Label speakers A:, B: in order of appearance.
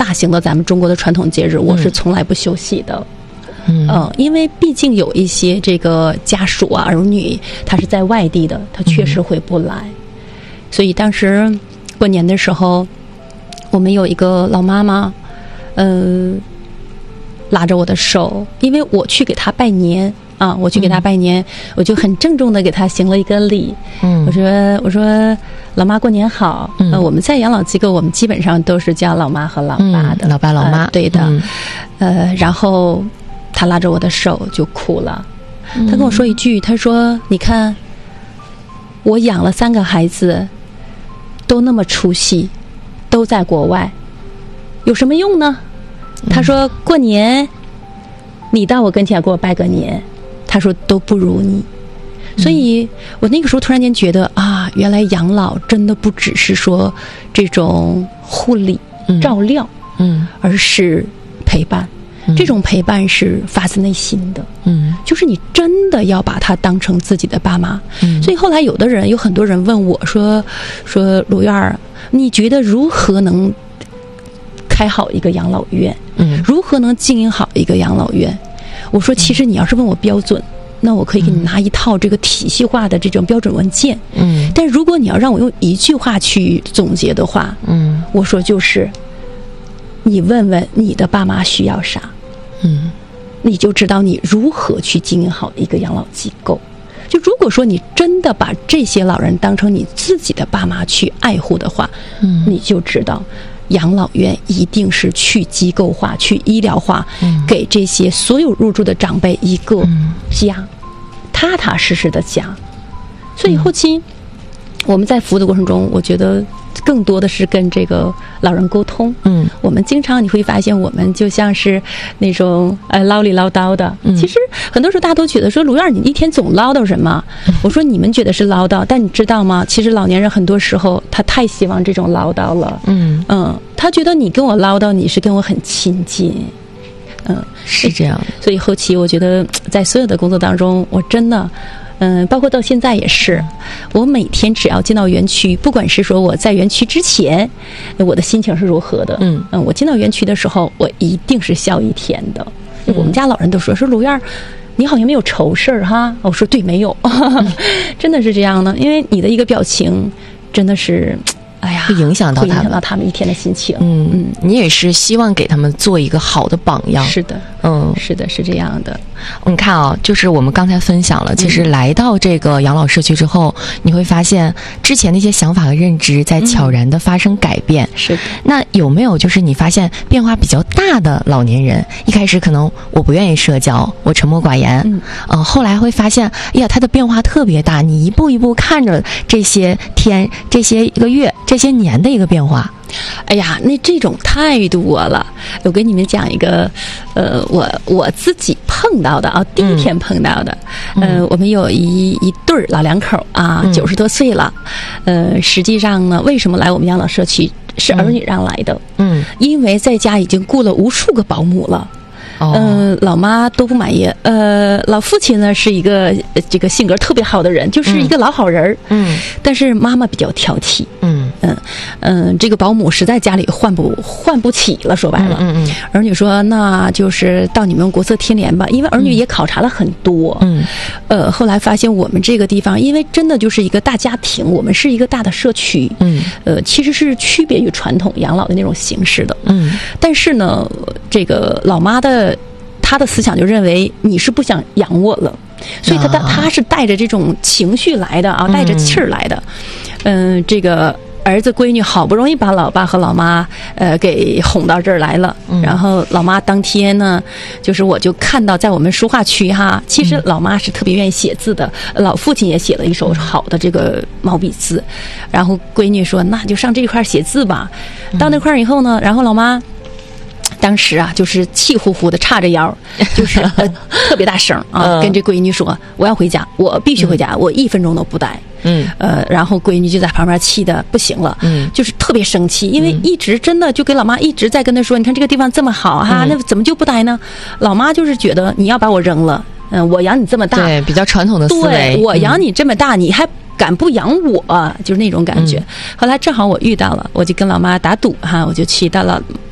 A: 大型的咱们中国的传统节日，我是从来不休息的。因为毕竟有一些这个家属啊、儿女，他是在外地的，他确实回不来。所以当时过年的时候，我们有一个老妈妈，拉着我的手，因为我去给她拜年啊，我我就很郑重的给她行了一个礼。我说老妈过年好。我们在养老机构，我们基本上都是叫老妈和老爸的，
B: 老爸老妈。
A: 对的。然后他拉着我的手就哭了，他跟我说一句，他说你看我养了3个孩子都那么出息，都在国外，有什么用呢？他说过年你到我跟前给我拜个年，他说都不如你。所以我那个时候突然间觉得啊，原来养老真的不只是说这种护理照料，而是陪伴。这种陪伴是发自内心的，就是你真的要把他当成自己的爸妈。所以后来有很多人问我说卢院儿，你觉得如何能开好一个养老院？如何能经营好一个养老院？我说其实你要是问我标准，那我可以给你拿一套这个体系化的这种标准文件。但如果你要让我用一句话去总结的话，我说就是你问问你的爸妈需要啥，你就知道你如何去经营好一个养老机构。就如果说你真的把这些老人当成你自己的爸妈去爱护的话，你就知道养老院一定是去机构化、去医疗化，给这些所有入住的长辈一个家，踏踏实实的家。所以后期我们在服务的过程中，我觉得更多的是跟这个老人沟通。我们经常你会发现，我们就像是那种唠里唠叨的。其实很多时候大家都觉得说卢院你一天总唠叨什么？我说你们觉得是唠叨，但你知道吗？其实老年人很多时候他太希望这种唠叨了。他觉得你跟我唠叨，你是跟我很亲近。
B: 是这样。
A: 所以后期我觉得在所有的工作当中，我真的包括到现在也是，我每天只要进到园区，不管是说我在园区之前我的心情是如何的，我进到园区的时候，我一定是笑一天的。我们家老人都说卢院你好像没有愁事儿哈。我说对，没有。真的是这样的，因为你的一个表情真的是
B: 会影响到
A: 他们一天的心情。
B: 你也是希望给他们做一个好的榜样。
A: 是的，是的，是这样的。
B: 你看啊，就是我们刚才分享了，其实来到这个养老社区之后，你会发现之前的一些想法和认知在悄然的发生改变。
A: 是的。
B: 那有没有就是你发现变化比较大的老年人？一开始可能我不愿意社交，我沉默寡言，后来会发现，哎呀，他的变化特别大，你一步一步看着这些天、这些一个月、这些年的一个变化。
A: 哎呀，那这种太多了。我给你们讲一个，我自己碰到的啊，第一天碰到的。我们有一对老两口啊，90多岁了。实际上呢，为什么来我们养老社区？是儿女让来的。因为在家已经雇了无数个保姆了。老妈都不满意。老父亲呢是一个这个性格特别好的人，就是一个老好人。但是妈妈比较挑剔。这个保姆实在家里换不起了，说白了。儿女说那就是到你们国色天莲吧，因为儿女也考察了很多。后来发现我们这个地方，因为真的就是一个大家庭，我们是一个大的社区。其实是区别于传统养老的那种形式的。但是呢，这个老妈他的思想就认为你是不想养我了，所以他是带着这种情绪来的啊，带着气儿来的。这个儿子闺女好不容易把老爸和老妈给哄到这儿来了。然后老妈当天呢，就是我就看到在我们书画区哈，其实老妈是特别愿意写字的，老父亲也写了一手好的这个毛笔字。然后闺女说那就上这块写字吧。到那块以后呢，然后老妈当时啊，就是气呼呼的叉着腰，就是特别大声啊，跟这闺女说我要回家，我必须回家，我1分钟都不待。然后闺女就在旁边气得不行了，就是特别生气，因为一直真的就给老妈一直在跟她说，你看这个地方这么好哈，那怎么就不待呢？老妈就是觉得你要把我扔了，我养你这么大，
B: 对，比较传统的思维，
A: 对，我养你这么大，你还敢不养我？就是那种感觉。后来正好我遇到了，我就跟老妈打赌哈，我就去到了